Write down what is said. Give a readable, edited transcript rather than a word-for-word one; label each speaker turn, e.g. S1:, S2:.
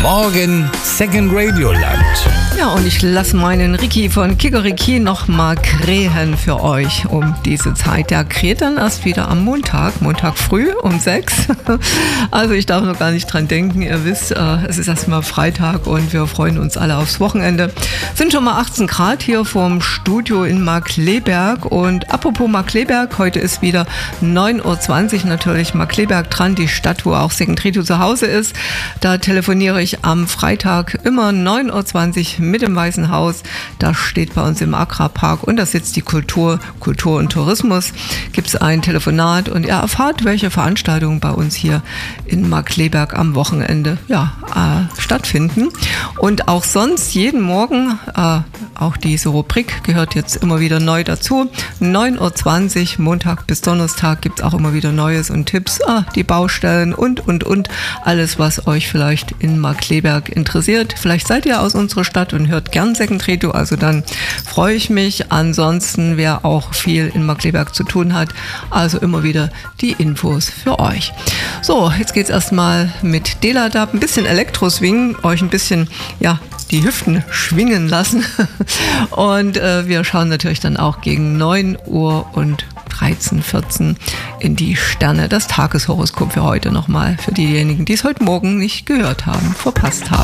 S1: Morgen Second Radio Land.
S2: Ja, und ich lasse meinen Ricky von Kikeriki noch mal krähen für euch um diese Zeit. Der kräht dann erst wieder am Montag früh um 6. Also ich darf noch gar nicht dran denken. Ihr wisst, es ist erstmal Freitag und wir freuen uns alle aufs Wochenende. Sind schon mal 18 Grad hier vom Studio in Markkleeberg. Und apropos Markkleeberg, heute ist wieder 9.20 Uhr natürlich Markkleeberg dran, die Stadt, wo auch Second Radio zu Hause ist. Da telefoniere ich am Freitag immer 9.20 Uhr mit dem Weißen Haus. Da steht bei uns im Agrarpark und da sitzt die Kultur und Tourismus. Gibt es ein Telefonat und ihr erfahrt, welche Veranstaltungen bei uns hier in Markkleeberg am Wochenende stattfinden. Und auch sonst jeden Morgen, auch diese Rubrik gehört jetzt immer wieder neu dazu. 9.20 Uhr, Montag bis Donnerstag gibt es auch immer wieder Neues und Tipps, die Baustellen und. Alles, was euch vielleicht in Markkleeberg interessiert. Vielleicht seid ihr aus unserer Stadt und hört gern Second Radio, also dann freue ich mich. Ansonsten, wer auch viel in Markkleeberg zu tun hat, also immer wieder die Infos für euch. So, jetzt geht's erstmal mit Deladab, ein bisschen Elektro-Swing, euch ein bisschen, die Hüften schwingen lassen. Und wir schauen natürlich dann auch gegen 9 Uhr und 13:14 in die Sterne. Das Tageshoroskop für heute nochmal, für diejenigen, die es heute Morgen nicht gehört haben, verpasst haben.